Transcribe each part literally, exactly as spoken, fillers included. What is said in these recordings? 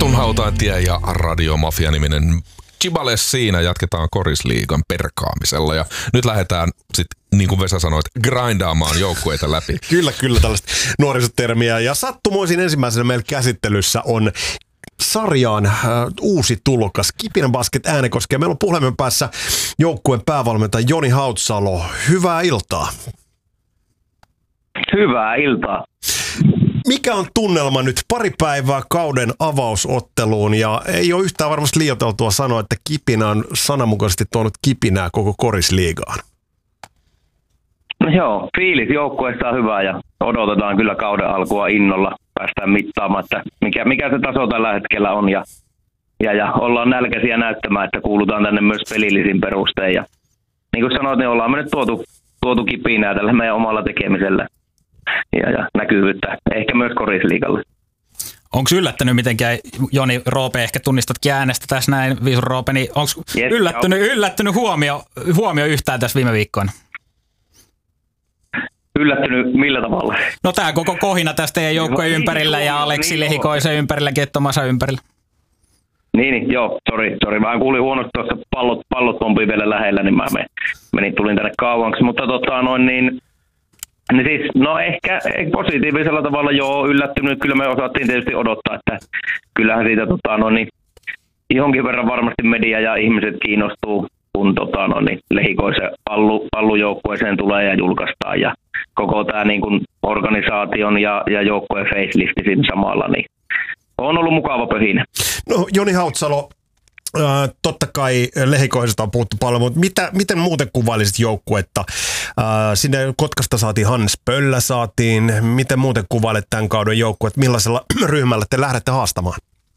Hautaintie ja Radiomafia-niminen Chibales siinä. Jatketaan Korisliigan perkaamisella ja nyt lähdetään sitten, niin kuin Vesa sanoi, grindaamaan joukkueita läpi. Kyllä, kyllä tällaista nuorisotermiä. Ja sattumoisin ensimmäisenä meillä käsittelyssä on sarjaan äh, uusi tulokas, Kipinä Basket Äänekoski. Ja meillä on puhelimen päässä joukkueen päävalmentaja Joni Hautsalo. Hyvää iltaa. Hyvää iltaa. Mikä on tunnelma nyt pari päivää kauden avausotteluun ja ei ole yhtään varmasti liioiteltua sanoa, että Kipinä on sananmukaisesti tuonut kipinää koko Korisliigaan? No joo, fiilis joukkueesta on hyvä ja odotetaan kyllä kauden alkua innolla. Päästään mittaamaan, että mikä, mikä se taso tällä hetkellä on ja, ja, ja ollaan nälkäisiä näyttämään, että kuulutaan tänne myös pelillisin perustein. Ja, niin kuin sanoit, niin ollaan me nyt tuotu, tuotu kipinää tällä meidän omalla tekemisellä. Ja, ja näkyvyyttä, ehkä myös Korisliigalle. Onko yllättänyt mitenkään, Joni Roope, ehkä tunnistatkin äänestä tässä näin, Viisun Roope, niin onko yes, yllättynyt, yllättynyt huomio, huomio yhtään tässä viime viikkoina? Yllättynyt millä tavalla? No tämä koko kohina tästä teidän joukkojen ympärillä ja Aleksi niin, Lehikoisen ympärillä, Kettomasa ympärillä. Niin, niin joo, sori, sori. Mä kuulin huonosti tuossa pallot, pallot pompii vielä lähellä, niin mä menin, tulin tänne kauanksi, mutta tota noin niin, niin siis, no ehkä, ehkä positiivisella tavalla joo yllättynyt. Kyllä me osattiin tietysti odottaa, että kyllähän siitä tota, no niin, johonkin verran varmasti media ja ihmiset kiinnostuu, kun tota, no niin, Lehikoisen pallu, pallujoukkueeseen tulee ja julkaistaan. Ja koko tämä niin kuin organisaation ja, ja joukkueen facelifti siinä samalla, niin on ollut mukava pöhinä. No Joni Hautsalo, Äh, totta kai Lehikoisesta on puhuttu paljon, mutta mitä, miten muuten kuvailisit joukkuetta? Äh, sinne Kotkasta saatiin Hannes Pöllä saatiin. Miten muuten kuvailet tämän kauden joukkuetta? Millaisella ryhmällä te lähdette haastamaan?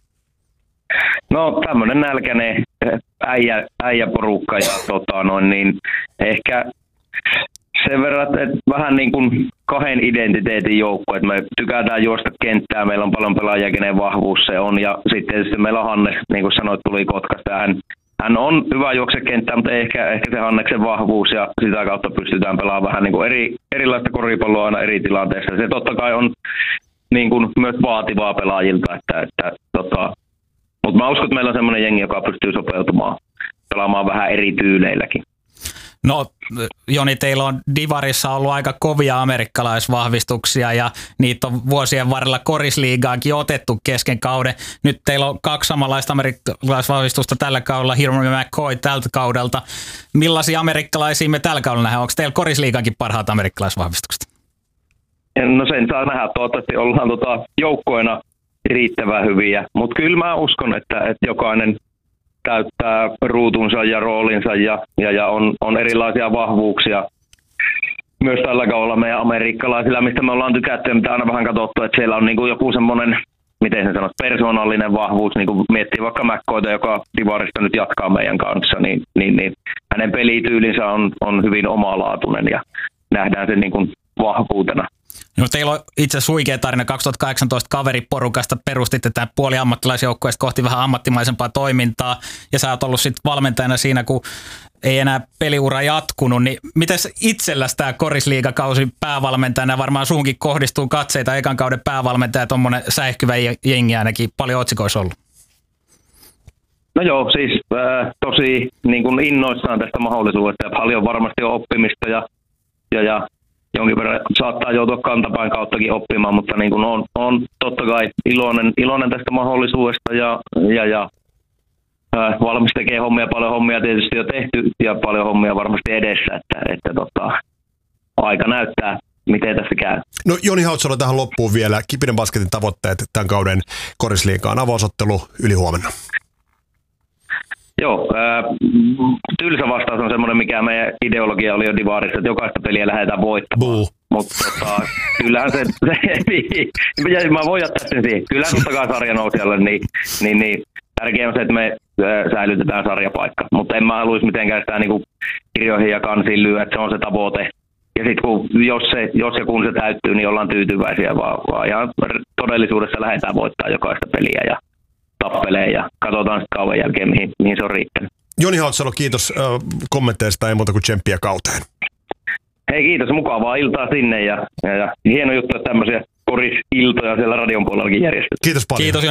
No tämmöinen nälkäinen äijä, äijäporukka ja tota, noin, niin ehkä sen verran, että vähän niin kuin kahden identiteetin joukko, että me tykätään juosta kenttää, meillä on paljon pelaajia, kenen vahvuus se on, ja sitten tietysti meillä on Hannes, niin kuin sanoit, tuli Kotkasta, hän, hän on hyvä juoksekenttää, mutta ehkä, ehkä se Hanneksen vahvuus, ja sitä kautta pystytään pelaamaan vähän niin kuin eri, erilaista koripalloa aina eri tilanteissa. Se totta kai on niin kuin myös vaativaa pelaajilta, että, että tota, mutta mä uskon, että meillä on semmoinen jengi, joka pystyy sopeutumaan, pelaamaan vähän eri tyyleilläkin. No Joni, teillä on Divarissa ollut aika kovia amerikkalaisvahvistuksia ja niitä on vuosien varrella Korisliigaankin otettu kesken kauden. Nyt teillä on kaksi samanlaista amerikkalaisvahvistusta tällä kaudella, Hirmo ja McCoy tältä kaudelta. Millaisia amerikkalaisia me tällä kaudella nähdään? Onko teillä Korisliigaankin parhaat amerikkalaisvahvistukset? No sen saa nähdä. Toivottavasti ollaan tota joukkoina riittävän hyviä, mutta kyllä mä uskon, että, että jokainen täyttää ruutunsa ja roolinsa ja, ja, ja on, on erilaisia vahvuuksia. Myös tällä kaudella meidän amerikkalaisilla, mistä me ollaan tykätty ja mitä aina vähän katsottu, että siellä on niin kuin joku semmoinen, miten sen sanot, persoonallinen vahvuus, niin kuin miettii vaikka McCoyta, joka Divarista nyt jatkaa meidän kanssa, niin, niin, niin hänen pelityylinsä on, on hyvin omalaatuinen ja nähdään sen niin kuin vahvuutena. No, teillä on itse asiassa huikea tarina. kaksituhattakahdeksantoista kaveriporukasta perustitte tämän puoliammattilaisjoukkueesta kohti vähän ammattimaisempaa toimintaa ja sä oot ollut sitten valmentajana siinä, kun ei enää peliura jatkunut. Niin mites itselläsi tämä Korisliigakausi päävalmentajana? Varmaan suunkin kohdistuu katseita ekan kauden päävalmentaja, tommonen säihkyvä jengi ainakin paljon otsikoissa ollut. No joo, siis äh, tosi niin kuin innoissaan tästä mahdollisuudesta ja paljon varmasti on oppimista ja, ja, ja jonkin verran saattaa joutua kantapäin kauttakin oppimaan, mutta niin kuin on, on totta kai iloinen, iloinen tästä mahdollisuudesta ja, ja, ja ää, valmis tekee hommia, paljon hommia tietysti jo tehty ja paljon hommia varmasti edessä, että, että tota, aika näyttää, miten tässä käy. No Joni Hautsalo tähän loppuun vielä. Kipinä Basketin tavoitteet tämän kauden Korisliigaan avausottelu yli huomenna. Joo, ää, tylsä vastaus on semmoinen, mikä meidän ideologia oli jo Divarissa, että jokaista peliä lähdetään voittamaan. Mutta tota, kyllähän se, se mä voin jättää sen siihen, kyllähän totta kai sarjanousijalle, niin, niin, niin tärkeää on se, että me ää, säilytetään sarjapaikka. Mutta en mä haluaisi mitenkään sitä niinku kirjoihin ja kansiin lyö, että se on se tavoite. Ja sitten jos, se, jos ja kun se täyttyy, niin ollaan tyytyväisiä, vaan, vaan ihan todellisuudessa lähdetään voittaa jokaista peliä ja tappelee ja katsotaan sitten kauan jälkeen, mihin, mihin se on riittänyt. Joni Hautsalo, kiitos äh, kommenteista, ei muuta kuin tsemppiä kauteen. Hei, kiitos, mukavaa iltaa sinne ja, ja, ja hieno juttu, että tämmöisiä Koris-iltoja siellä radion puolellakin järjestetään. Kiitos paljon. Kiitos Joni.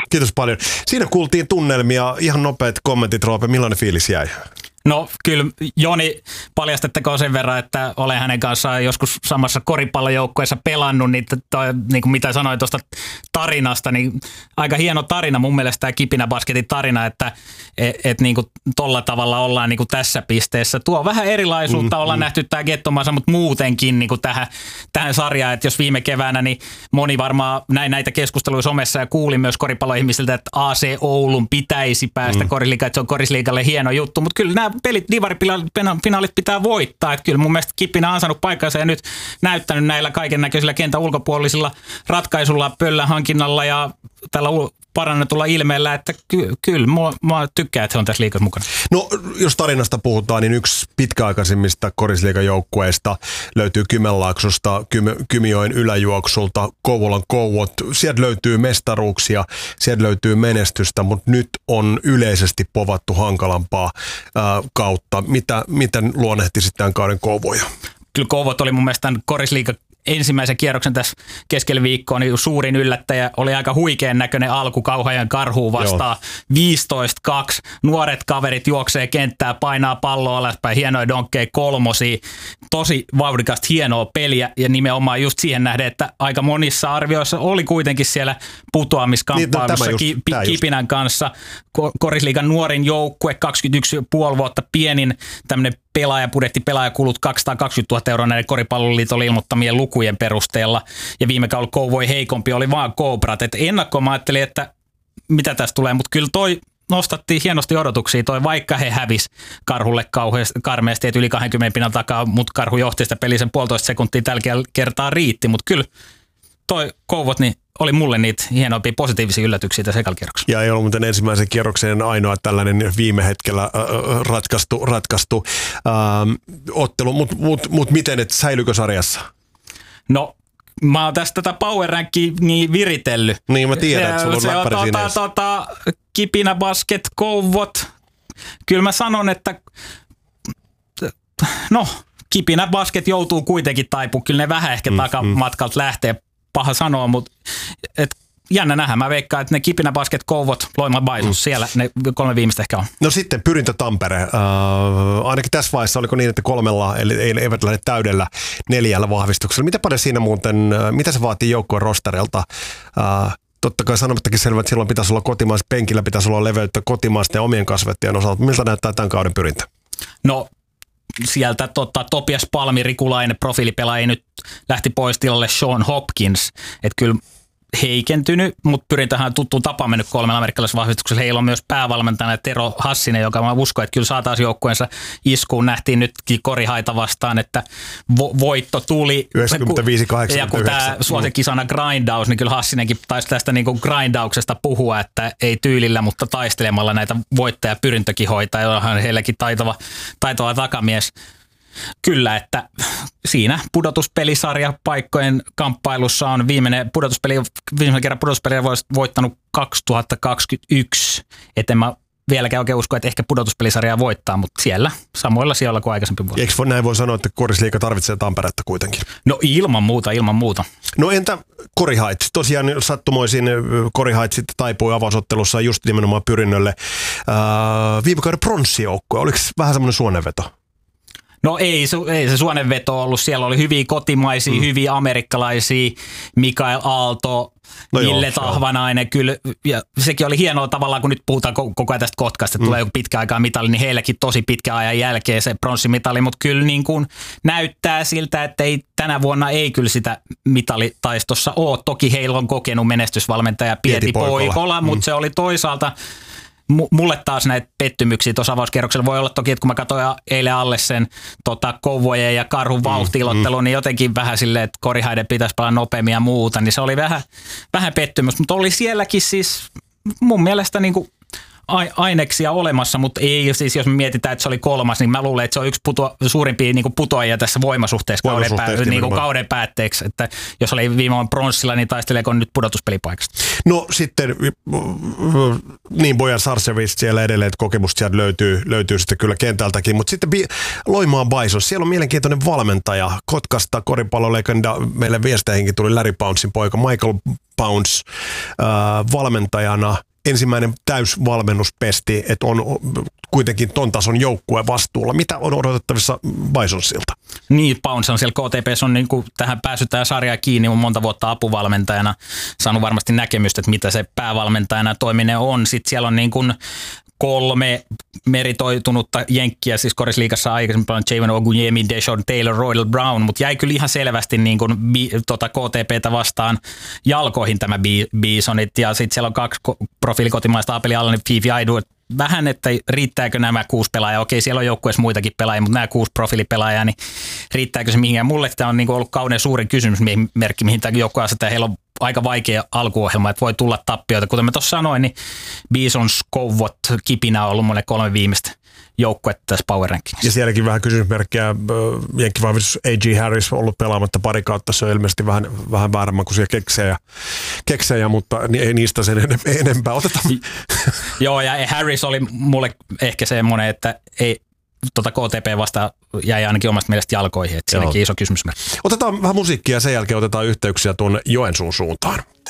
kiitos paljon. Siinä kuultiin tunnelmia, ihan nopeat kommentit, Roope, millainen fiilis jäi? No kyllä Joni, paljastettakoon sen verran, että olen hänen kanssaan joskus samassa koripallojoukkueessa pelannut, niin, toi, niin kuin mitä sanoin tuosta tarinasta, niin aika hieno tarina mun mielestä tämä Kipinä Basketin tarina, että et, et niin kuin tolla tavalla ollaan niin kuin tässä pisteessä. Tuo vähän erilaisuutta, mm, ollaan mm. nähty tämä Gettomasa, mutta muutenkin niin kuin tähän, tähän sarjaan, että jos viime keväänä, niin moni varmaan näin näitä keskusteluja somessa ja kuuli myös koripalloihmisiltä, että A C Oulun pitäisi päästä mm. korisliigaan, että se on korisliigalle hieno juttu, mutta kyllä nämä pelit, divarifinaalit pitää voittaa. Että kyllä mun mielestä Kipinä on ansainnut paikkansa ja nyt näyttänyt näillä kaiken näköisillä kentän ulkopuolisilla ratkaisulla, pöllän hankinnalla ja tällä parannetulla ilmeellä, että ky- kyllä mua, mua tykkää, että se on tässä liigassa mukana. No jos tarinasta puhutaan, niin yksi pitkäaikaisimmista korisliigan joukkueista löytyy Kymenlaaksosta, Kym- Kymijoen yläjuoksulta, Kouvolan Kouvot. Sieltä löytyy mestaruuksia, sieltä löytyy menestystä, mutta nyt on yleisesti povattu hankalampaa ää, kautta. Mitä, miten luonnehtisit tämän kauden Kouvoja? Kyllä Kouvot oli mun mielestä tämän korisliigan ensimmäisen kierroksen tässä keskellä viikkoa, niin suurin yllättäjä oli aika huikean näköinen alku Kauhajan Karhuun vastaan. viisitoista kaksi, nuoret kaverit juoksee kenttää, painaa palloa alaspäin, hienoja donkkeja, kolmosia, tosi vauhdikasta hienoa peliä ja nimenomaan just siihen nähden, että aika monissa arvioissa oli kuitenkin siellä putoamiskamppailussa niin, no, ki- Kipinän kanssa. Korisliigan nuorin joukkue, kaksikymmentäyksi pilkku viisi vuotta pienin tämmöinen pelaajapudjetti, pelaajakulut kaksisataakaksikymmentätuhatta euroa näiden koripalloliiton ilmoittamien lukujen perusteella. Ja viime kaudella Kouvoi heikompi oli vaan Cobrat. Et ennakkoon mä ajattelin, että mitä tästä tulee, mutta kyllä toi nostattiin hienosti odotuksia, toi vaikka he hävis Karhulle kauheasti, karmeasti, että yli kaksikymmentä pinnan takaa, mutta Karhu johti sitä peliä sen puolitoista sekuntia tällä kertaa riitti, mutta kyllä toi Kouvot niin oli mulle niitä hienompia positiivisia yllätyksiä tässä ekalla kierroksella. Ja ei ollut muuten ensimmäisen kierroksen ainoa tällainen viime hetkellä äh, ratkaistu, ratkaistu äh, ottelu, mutta mut, mut miten, että säilyykö sarjassa? No, mä oon tästä tätä power rankia niin viritellyt. Niin mä tiedän, että sulla on läppäri tota, siinä. Tota, Kipinä Basket, Kouvot. Kyllä mä sanon, että no, Kipinä Basket joutuu kuitenkin taipumaan. Kyllä ne vähän ehkä mm, takamatkalta mm. lähtee. Paha sanoa, mutta et, jännä nähdä. Mä veikkaan, että ne Kipinä Basket, Kouvot, Loimaa Baisus, mm. siellä ne kolme viimeistä ehkä on. No sitten Pyrintö Tampere. Äh, ainakin tässä vaiheessa oliko niin, että kolmella, eli eivät lähde täydellä neljällä vahvistuksella. Mitä paljon siinä muuten, äh, mitä se vaatii joukkueen rosterilta? Äh, totta kai sanomattakin selvä, että silloin pitäisi olla kotimaista, penkillä pitäisi olla leveyttä kotimaista ja omien kasvettien osalta. Miltä näyttää tämän kauden Pyrintö? No sieltä tota, Topias Palmi, Rikulainen, profiilipelaaja nyt lähti pois tilalle Sean Hopkins. Että kyllä heikentynyt, mutta Pyrintöhän tuttuun tapaan mennyt kolmella amerikkalaisella vahvistuksella. Heillä on myös päävalmentajana Tero Hassinen, joka mä uskon, että kyllä saataisiin joukkueensa iskuun. Nähtiin nytkin Korihaita vastaan, että vo- voitto tuli. yhdeksänkymmentäviisi kahdeksankymmentäyhdeksän. Ja kun tämä suosikkisana grindaus, niin kyllä Hassinenkin taisi tästä niin kuin grindauksesta puhua, että ei tyylillä, mutta taistelemalla näitä voittaja Pyrintökin hoitaa, jollahan heilläkin taitava, taitava takamies. Kyllä, että siinä pudotuspelisarja paikkojen kamppailussa on viimeinen pudotuspeli, viimeisen kerran pudotuspeliä voittanut kaksituhattakaksikymmentäyksi. Et en mä vieläkään oikein usko, että ehkä pudotuspelisarjaa voittaa, mutta siellä samoilla sijoilla kuin aikaisempi vuosi. Eikö näin voi sanoa, että korisliiga tarvitsee Tamperetta kuitenkin? No ilman muuta, ilman muuta. No entä Korihait? Tosiaan sattumoisin Korihait sitten taipui avausottelussa just nimenomaan Pyrinnölle. Äh, viime kauden pronssijoukkue, oliko vähän semmoinen suonenveto? No ei, ei se suonenveto ollut. Siellä oli hyviä kotimaisia, mm. hyviä amerikkalaisia, Mikael Aalto, no Ville joo, Tahvanainen. Joo. Kyllä, ja sekin oli hienoa tavallaan, kun nyt puhutaan koko ajan tästä Kotkasta, että mm. tulee joku pitkä aikaa mitali, niin heilläkin tosi pitkä ajan jälkeen se pronssimitali, mutta kyllä niin kuin näyttää siltä, että ei, tänä vuonna ei kyllä sitä mitalitaistossa ole. Toki heillä on kokenut menestysvalmentaja Pieti, Pieti Poikola, Poikola mm. mutta se oli toisaalta mulle taas näitä pettymyksiä tuossa avauskierroksella voi olla toki, että kun mä katsoin eilen alle sen tota, Kouvojen ja Karhun vauhti-ilottelun, mm, mm. niin jotenkin vähän silleen, että Korihaiden pitäisi palaa nopeammin ja muuta, niin se oli vähän, vähän pettymys. Mutta oli sielläkin siis mun mielestä niin kuin aineksia olemassa, mutta ei siis, jos me mietitään, että se oli kolmas, niin mä luulen, että se on yksi puto, suurimpia niin kuin putoajia tässä voimasuhteessa, voimasuhteessa kauden, pää, niin kuin kauden päätteeksi. Että jos oli viime vuonna pronssilla, niin taisteleeko nyt pudotuspelipaikasta? No sitten, niin Bojan Sarcevic siellä edelleen, että kokemusta sieltä löytyy, löytyy sitten kyllä kentältäkin, mutta sitten Loimaan Bison, siellä on mielenkiintoinen valmentaja, Kotkasta koripallolegenda, meille viesteihinkin tuli Larry Poundsin poika, Michael Pounds äh, valmentajana, ensimmäinen täysvalmennuspesti, että on kuitenkin ton tason joukkue vastuulla. Mitä on odotettavissa Bisonsilta? Niin, Pounds on siellä K T P:ssä on niin kuin tähän päässyt tähän sarjaa kiinni, on monta vuotta apuvalmentajana, saanut varmasti näkemystä, että mitä se päävalmentajana toiminen on. Sitten siellä on niin kuin kolme meritoitunutta jenkkiä, siis Korisliigassa aikaisemmin paljon Javon Ogunyemi, Deshaun Taylor, Roydell Brown, mutta jäi kyllä ihan selvästi niin kuin bi, tota K T P:tä vastaan jalkoihin tämä Bisonit, ja sitten siellä on kaksi profiilikotimaista Apeli Allan, Fifi Aidu, vähän, että riittääkö nämä kuusi pelaajaa, okei siellä on joukkueessa muitakin pelaajia, mutta nämä kuusi profiilipelaajaa, niin riittääkö se mihinkään? Mulle tämä on niin kuin ollut kauden suurin kysymysmerkki, mihin tämä joukkue asettaa, heillä on aika vaikea alkuohjelma, että voi tulla tappioita. Kuten mä tuossa sanoin, niin Bisons, Kouvot, Kipinä on ollut monen kolme viimeistä joukkuetta tässä Power Rankingissa. Ja sielläkin vähän kysymysmerkkiä. Jenkkivahvistus A J Harris on ollut pelaamatta pari kautta. Se on ilmeisesti vähän, vähän vääränmakuisia keksejä, keksejä, mutta ei niistä sen enempää. Otetaan. Joo, ja Harris oli mulle ehkä semmoinen, että ei tota K T P vastaan jäi ainakin omasta mielestä jalkoihin, että siinäkin iso kysymysmerkki. Otetaan vähän musiikkia ja sen jälkeen otetaan yhteyksiä tuonne Joensuun suuntaan.